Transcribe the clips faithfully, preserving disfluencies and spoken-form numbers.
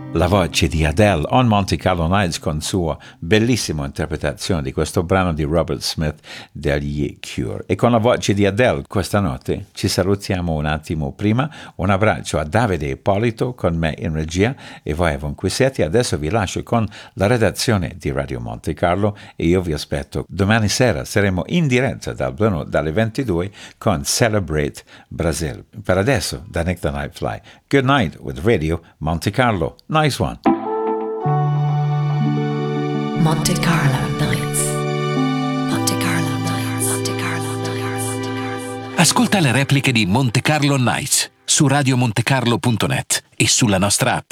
La voce di Adele on Monte Carlo Nights con sua bellissima interpretazione di questo brano di Robert Smith degli Cure. E con la voce di Adele questa notte ci salutiamo un attimo prima. Un abbraccio a Davide Ippolito con me in regia e voi ovunque siete. Adesso vi lascio con la redazione di Radio Monte Carlo e io vi aspetto domani sera. Saremo in diretta dal Bruno dalle ventidue con Celebrate Brazil. Per adesso, da Nick the Nightfly. Good night with Radio Monte Carlo. Nice one. Monte Carlo Nights. Monte Carlo Nights. Monte Carlo Nights. Ascolta le repliche di Monte Carlo Nights su radio montecarlo punto net e sulla nostra app.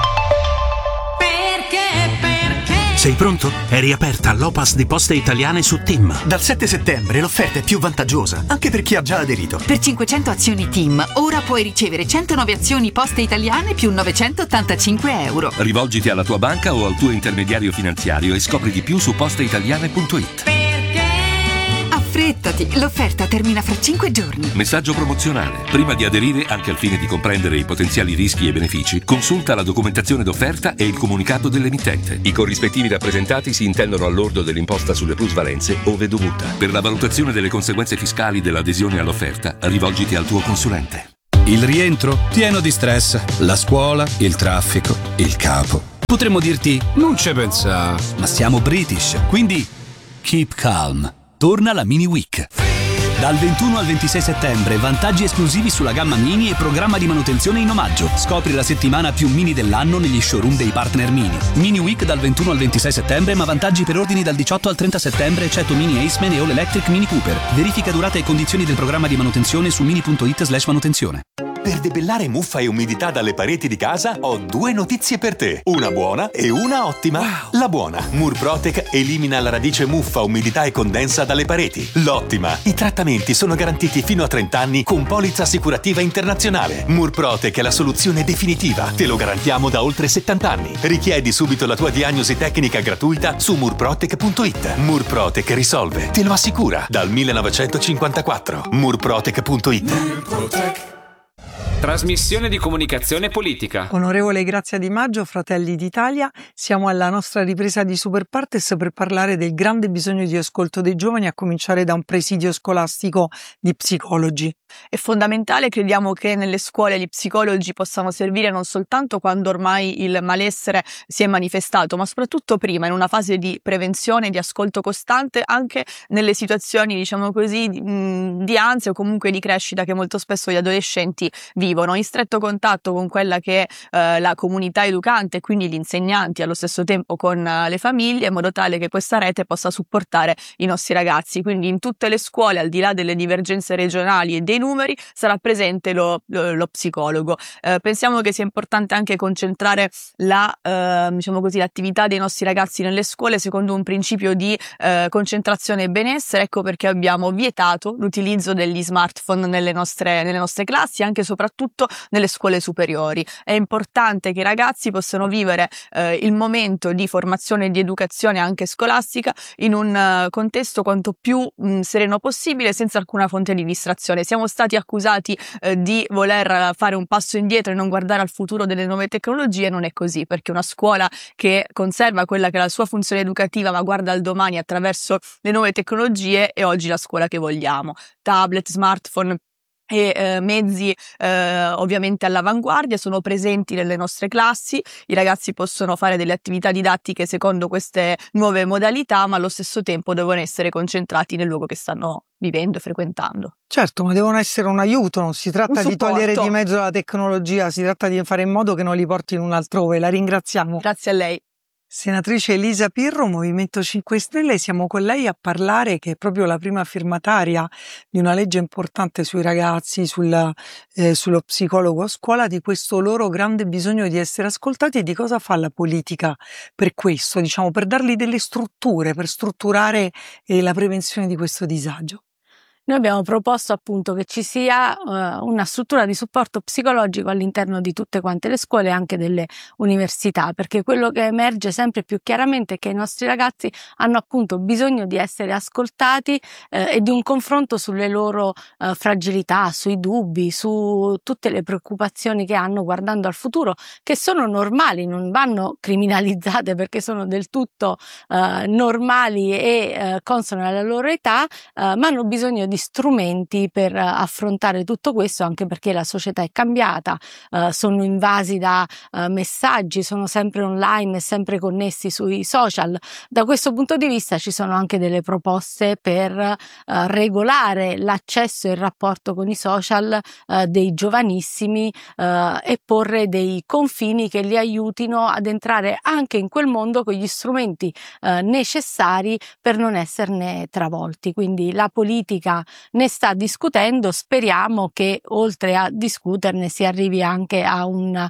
Sei pronto? È riaperta l'Opas di Poste Italiane su Tim. Dal sette settembre l'offerta è più vantaggiosa, anche per chi ha già aderito. Per cinquecento azioni Tim, ora puoi ricevere centonove azioni Poste Italiane più novecentottantacinque euro. Rivolgiti alla tua banca o al tuo intermediario finanziario e scopri di più su posteitaliane punto it. Affrettati, l'offerta termina fra cinque giorni. Messaggio promozionale. Prima di aderire, anche al fine di comprendere i potenziali rischi e benefici, consulta la documentazione d'offerta e il comunicato dell'emittente. I corrispettivi rappresentati si intendono al lordo dell'imposta sulle plusvalenze ove dovuta. Per la valutazione delle conseguenze fiscali dell'adesione all'offerta, rivolgiti al tuo consulente. Il rientro? Pieno di stress. La scuola, il traffico, il capo. Potremmo dirti, non ci pensa, ma siamo British, quindi keep calm. Torna la Mini Week. Dal ventuno al ventisei settembre, vantaggi esclusivi sulla gamma Mini e programma di manutenzione in omaggio. Scopri la settimana più Mini dell'anno negli showroom dei partner Mini. Mini Week dal ventuno al ventisei settembre, ma vantaggi per ordini dal diciotto al trenta settembre, eccetto Mini Aceman e All Electric Mini Cooper. Verifica durata e condizioni del programma di manutenzione su mini punto it slash manutenzione. Per debellare muffa e umidità dalle pareti di casa ho due notizie per te. Una buona e una ottima. Wow. La buona, Murprotec elimina la radice muffa, umidità e condensa dalle pareti. L'ottima, i trattamenti sono garantiti fino a trenta anni con polizza assicurativa internazionale. Murprotec è la soluzione definitiva. Te lo garantiamo da oltre settanta anni. Richiedi subito la tua diagnosi tecnica gratuita su murprotec punto it. Murprotec risolve, te lo assicura, dal millenovecentocinquantaquattro. murprotec punto it. Murprotec. Trasmissione di comunicazione politica. Onorevole Grazia Di Maggio, Fratelli d'Italia, siamo alla nostra ripresa di Super Partes per parlare del grande bisogno di ascolto dei giovani, a cominciare da un presidio scolastico di psicologi. È fondamentale, crediamo che nelle scuole gli psicologi possano servire non soltanto quando ormai il malessere si è manifestato, ma soprattutto prima, in una fase di prevenzione, di ascolto costante, anche nelle situazioni, diciamo così, di, di ansia o comunque di crescita che molto spesso gli adolescenti vivono, in stretto contatto con quella che è eh, la comunità educante, quindi gli insegnanti, allo stesso tempo con uh, le famiglie, in modo tale che questa rete possa supportare i nostri ragazzi. Quindi in tutte le scuole, al di là delle divergenze regionali e dei numeri, sarà presente lo, lo, lo psicologo. Eh, pensiamo che sia importante anche concentrare la, eh, diciamo così, l'attività dei nostri ragazzi nelle scuole secondo un principio di eh, concentrazione e benessere. Ecco perché abbiamo vietato l'utilizzo degli smartphone nelle nostre, nelle nostre classi, anche soprattutto nelle scuole superiori. È importante che i ragazzi possano vivere eh, il momento di formazione e di educazione anche scolastica in un uh, contesto quanto più mh, sereno possibile, senza alcuna fonte di distrazione. Siamo stati accusati eh, di voler fare un passo indietro e non guardare al futuro delle nuove tecnologie. Non è così, perché una scuola che conserva quella che è la sua funzione educativa ma guarda al domani attraverso le nuove tecnologie è oggi la scuola che vogliamo. Tablet, smartphone e eh, mezzi eh, ovviamente all'avanguardia sono presenti nelle nostre classi. I ragazzi possono fare delle attività didattiche secondo queste nuove modalità, ma allo stesso tempo devono essere concentrati nel luogo che stanno vivendo e frequentando. Certo, ma devono essere un aiuto, non si tratta di togliere di mezzo la tecnologia, si tratta di fare in modo che non li porti in un altrove. La ringraziamo. Grazie a lei. Senatrice Elisa Pirro, Movimento cinque Stelle, siamo con lei a parlare, che è proprio la prima firmataria di una legge importante sui ragazzi, sul, eh, sullo psicologo a scuola, di questo loro grande bisogno di essere ascoltati e di cosa fa la politica per questo, diciamo, per dargli delle strutture, per strutturare eh, la prevenzione di questo disagio. Noi abbiamo proposto appunto che ci sia uh, una struttura di supporto psicologico all'interno di tutte quante le scuole e anche delle università, perché quello che emerge sempre più chiaramente è che i nostri ragazzi hanno appunto bisogno di essere ascoltati eh, e di un confronto sulle loro uh, fragilità, sui dubbi, su tutte le preoccupazioni che hanno guardando al futuro, che sono normali, non vanno criminalizzate perché sono del tutto uh, normali e uh, consone alla loro età, uh, ma hanno bisogno di strumenti per uh, affrontare tutto questo, anche perché la società è cambiata, uh, sono invasi da uh, messaggi, sono sempre online e sempre connessi sui social. Da questo punto di vista ci sono anche delle proposte per uh, regolare l'accesso e il rapporto con i social uh, dei giovanissimi uh, e porre dei confini che li aiutino ad entrare anche in quel mondo con gli strumenti uh, necessari per non esserne travolti. Quindi la politica ne sta discutendo, speriamo che oltre a discuterne si arrivi anche a una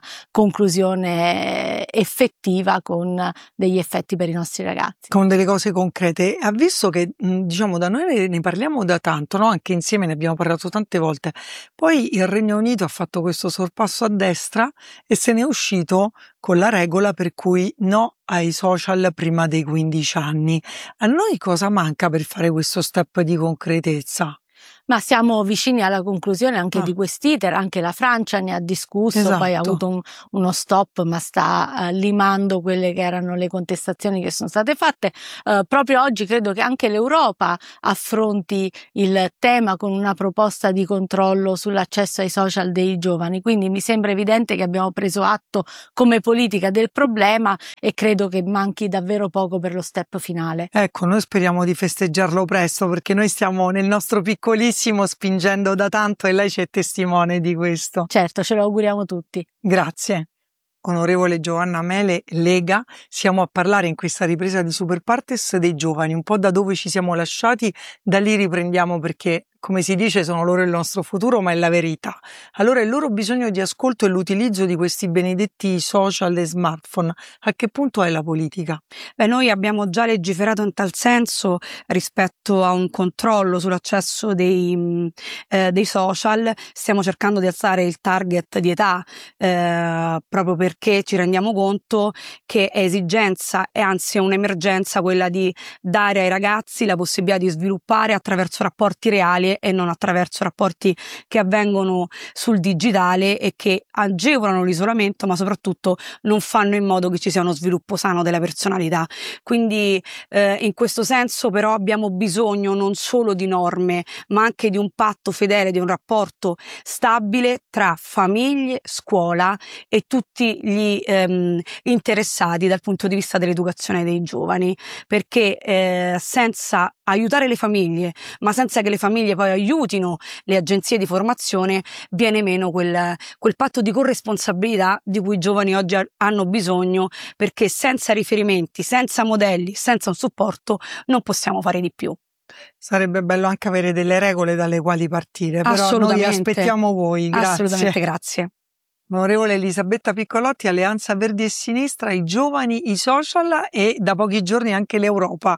conclusione effettiva con degli effetti per i nostri ragazzi. Con delle cose concrete. Ha visto che diciamo da noi ne parliamo da tanto, no? Anche insieme ne abbiamo parlato tante volte. Poi il Regno Unito ha fatto questo sorpasso a destra e se ne è uscito con la regola per cui no ai social prima dei quindici anni. A noi cosa manca per fare questo step di concretezza? Ma siamo vicini alla conclusione anche ah. di quest'iter, anche la Francia ne ha discusso, esatto. Poi ha avuto un, uno stop, ma sta uh, limando quelle che erano le contestazioni che sono state fatte. Uh, proprio oggi credo che anche l'Europa affronti il tema con una proposta di controllo sull'accesso ai social dei giovani, quindi mi sembra evidente che abbiamo preso atto come politica del problema e credo che manchi davvero poco per lo step finale. Ecco, noi speriamo di festeggiarlo presto perché noi stiamo nel nostro piccolissimo spingendo da tanto e lei ci è testimone di questo. Certo, ce lo auguriamo tutti. Grazie. Onorevole Giovanna Mele, Lega, siamo a parlare in questa ripresa di Super Partes dei giovani, un po' da dove ci siamo lasciati, da lì riprendiamo perché, come si dice, sono loro il nostro futuro, ma è la verità. Allora il loro bisogno di ascolto e l'utilizzo di questi benedetti social e smartphone, a che punto è la politica? Beh, noi abbiamo già legiferato in tal senso rispetto a un controllo sull'accesso dei, eh, dei social, stiamo cercando di alzare il target di età, eh, proprio perché ci rendiamo conto che è esigenza e anzi è un'emergenza quella di dare ai ragazzi la possibilità di sviluppare attraverso rapporti reali e non attraverso rapporti che avvengono sul digitale e che agevolano l'isolamento, ma soprattutto non fanno in modo che ci sia uno sviluppo sano della personalità. Quindi eh, in questo senso però abbiamo bisogno non solo di norme, ma anche di un patto fedele, di un rapporto stabile tra famiglie, scuola e tutti gli ehm, interessati dal punto di vista dell'educazione dei giovani, perché eh, senza aiutare le famiglie, ma senza che le famiglie poi aiutino le agenzie di formazione, viene meno quel, quel patto di corresponsabilità di cui i giovani oggi hanno bisogno, perché senza riferimenti, senza modelli, senza un supporto non possiamo fare di più. Sarebbe bello anche avere delle regole dalle quali partire, però noi aspettiamo voi. Grazie. Assolutamente, grazie. Onorevole Elisabetta Piccolotti, Alleanza Verdi e Sinistra, i giovani, i social e da pochi giorni anche l'Europa.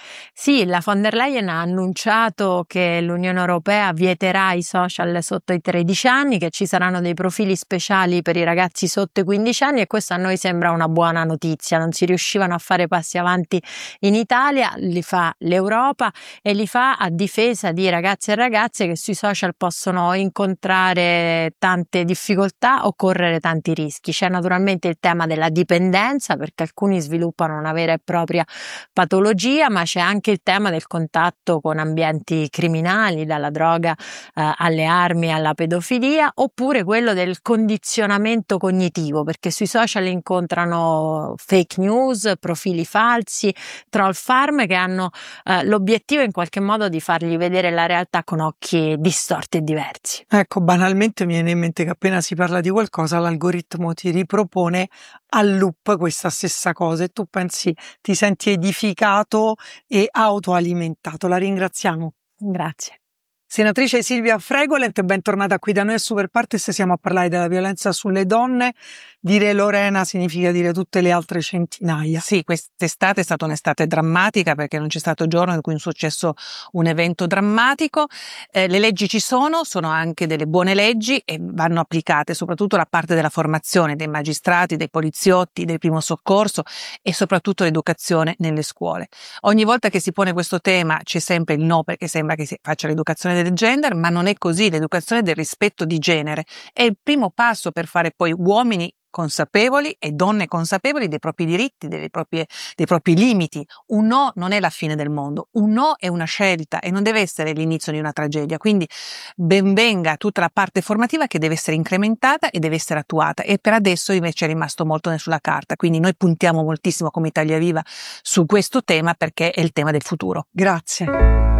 Sì, la von der Leyen ha annunciato che l'Unione Europea vieterà i social sotto i tredici anni, che ci saranno dei profili speciali per i ragazzi sotto i quindici anni e questo a noi sembra una buona notizia. Non si riuscivano a fare passi avanti in Italia, li fa l'Europa e li fa a difesa di ragazzi e ragazze che sui social possono incontrare tante difficoltà o correre tanti rischi. C'è naturalmente il tema della dipendenza, perché alcuni sviluppano una vera e propria patologia, ma c'è anche il tema del contatto con ambienti criminali, dalla droga eh, alle armi, alla pedofilia, oppure quello del condizionamento cognitivo, perché sui social incontrano fake news, profili falsi, troll farm che hanno eh, l'obiettivo in qualche modo di fargli vedere la realtà con occhi distorti e diversi. Ecco, banalmente mi viene in mente che appena si parla di qualcosa l'algoritmo ti ripropone al loop questa stessa cosa e tu pensi, ti senti edificato e autoalimentato. La ringraziamo. Grazie. Senatrice Silvia Fregolet, bentornata qui da noi a Super Partes. Siamo a parlare della violenza sulle donne. Dire Lorena significa dire tutte le altre centinaia. Sì, quest'estate è stata un'estate drammatica perché non c'è stato giorno in cui non è successo un evento drammatico. Eh, le leggi ci sono, sono anche delle buone leggi e vanno applicate, soprattutto la parte della formazione dei magistrati, dei poliziotti, del primo soccorso e soprattutto l'educazione nelle scuole. Ogni volta che si pone questo tema c'è sempre il no, perché sembra che si faccia l'educazione del gender, ma non è così. L'educazione del rispetto di genere è il primo passo per fare poi uomini consapevoli e donne consapevoli dei propri diritti, delle proprie, dei propri limiti. Un no non è la fine del mondo, un no è una scelta e non deve essere l'inizio di una tragedia. Quindi ben venga tutta la parte formativa che deve essere incrementata e deve essere attuata, e per adesso invece è rimasto molto sulla carta. Quindi noi puntiamo moltissimo come Italia Viva su questo tema perché è il tema del futuro. Grazie.